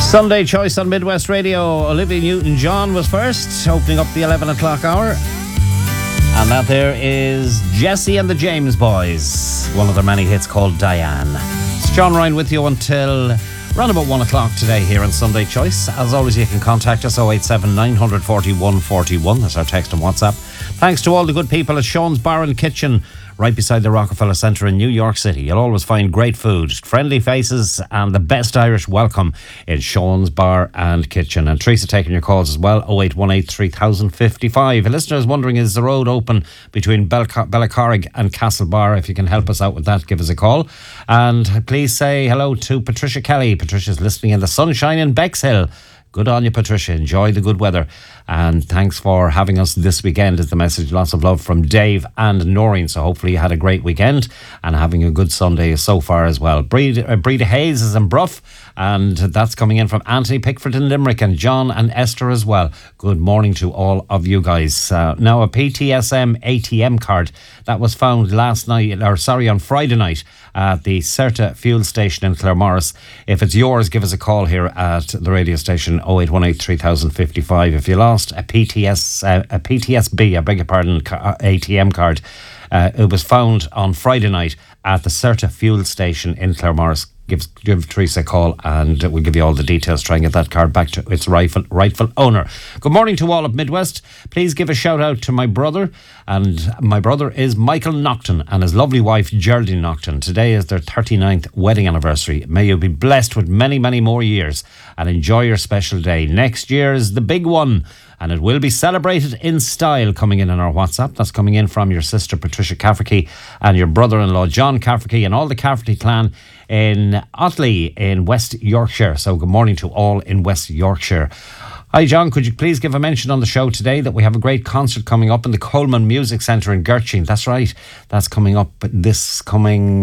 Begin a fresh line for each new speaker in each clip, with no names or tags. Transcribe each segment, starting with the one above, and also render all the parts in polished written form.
Sunday Choice on Midwest Radio. Olivia Newton-John was first, opening up the 11 o'clock hour. And that there is Jesse and the James Boys, one of their many hits called Diane. It's John Ryan with you until around about 1 o'clock today here on Sunday Choice. As always, you can contact us 087 940 141. That's our text and WhatsApp. Thanks to all the good people at Sean's Bar and Kitchen, right beside the Rockefeller Centre in New York City. You'll always find great food, friendly faces and the best Irish welcome in Sean's Bar and Kitchen. And Teresa taking your calls as well, 0818 3055. A listener is wondering, is the road open between Bellacorrig and Castlebar? If you can help us out with that, give us a call. And please say hello to Patricia Kelly. Patricia's listening in the sunshine in Bexhill. Good on you, Patricia. Enjoy the good weather. And thanks for having us this weekend is the message. Lots of love from Dave and Noreen. So hopefully you had a great weekend and having a good Sunday so far as well. Breda Hayes is in Bruff, and that's coming in from Anthony Pickford in Limerick, and John and Esther as well. Good morning to all of you guys. Now, a PTSM ATM card that was found on Friday night at the Certa fuel station in Claremorris. If it's yours, give us a call here at the radio station 0818 3055. If you lost a PTSB, I beg your pardon, ATM card, it was found on Friday night at the Certa fuel station in Claremorris. Give Teresa a call and we'll give you all the details. Try and get that card back to its rightful owner. Good morning to all of Midwest. Please give a shout out to my brother, and my brother is Michael Nocton and his lovely wife Geraldine Nocton. Today is their 39th wedding anniversary. May you be blessed with many, many more years and enjoy your special day. Next year is the big one, and it will be celebrated in style. Coming in on our WhatsApp. That's coming in from your sister Patricia Cafferty and your brother-in-law John Cafferty and all the Cafferty clan in Otley in West Yorkshire. So good morning to all in West Yorkshire. Hi John, could you please give a mention on the show today that we have a great concert coming up in the Coleman Music Centre in Gertrude? That's right, that's coming up this coming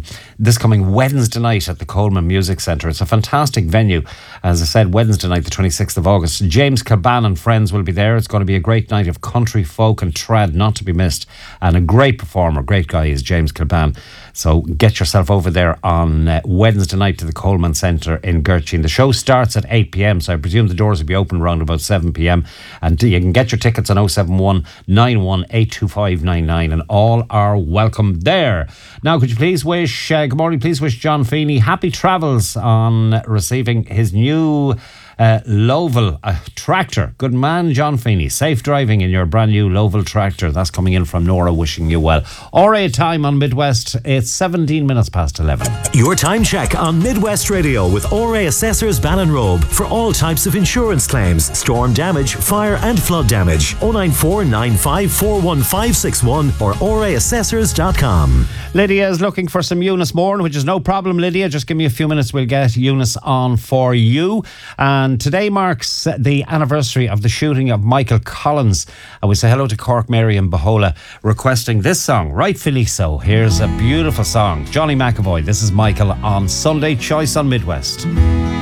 Wednesday night at the Coleman Music Centre. It's a fantastic venue. As I said, Wednesday night the 26th of August. James Kilban and friends will be there. It's going to be a great night of country, folk and trad, not to be missed, and a great performer, great guy is James Kilban. So get yourself over there on Wednesday night to the Coleman Centre in Gertrude. The show starts at 8 p.m, so I presume the doors will be open around about 7 p.m, and you can get your tickets on 071 9182599, and all are welcome there. Now, could you please wish good morning, please wish John Feeney happy travels on receiving his new Lovell tractor. Good man, John Feeney. Safe driving in your brand new Lovell tractor. That's coming in from Nora, wishing you well. RA time on Midwest. It's 17 minutes past 11.
Your time check on Midwest Radio with RA Assessors Ballinrobe for all types of insurance claims, storm damage, fire and flood damage. 094 9541561 or raassessors.com.
Lydia is looking for some Eunice Moore, which is no problem, Lydia. Just give me a few minutes. We'll get Eunice on for you. And today marks the anniversary of the shooting of Michael Collins. And we say hello to Cork Mary and Bahola requesting this song, rightfully so. Here's a beautiful song. Johnny McAvoy, this is Michael on Sunday Choice on Midwest.